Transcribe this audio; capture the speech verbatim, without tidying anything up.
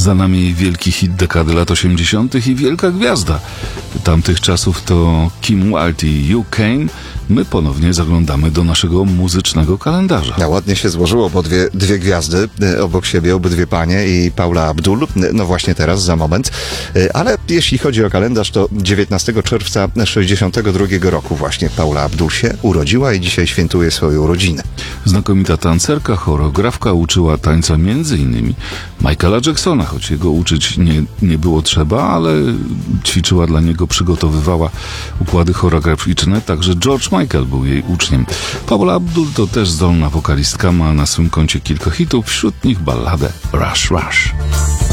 Za nami wielki hit dekady lat osiemdziesiątych i wielka gwiazda tamtych czasów to Kim Wilde i You Came. My ponownie zaglądamy do naszego muzycznego kalendarza. No, ładnie się złożyło, bo dwie, dwie gwiazdy obok siebie, obydwie panie i Paula Abdul, no właśnie teraz, za moment. Ale jeśli chodzi o kalendarz, to dziewiętnastego czerwca sześćdziesiątego drugiego roku właśnie Paula Abdul się urodziła i dzisiaj świętuje swoją urodzinę. Znakomita tancerka, choreografka, uczyła tańca między innymi Michaela Jacksona, choć jego uczyć nie, nie było trzeba, ale ćwiczyła dla niego, przygotowywała układy choreograficzne, także George Michael był jej uczniem. Paula Abdul to też zdolna wokalistka, ma na swym koncie kilka hitów, wśród nich balladę Rush Rush.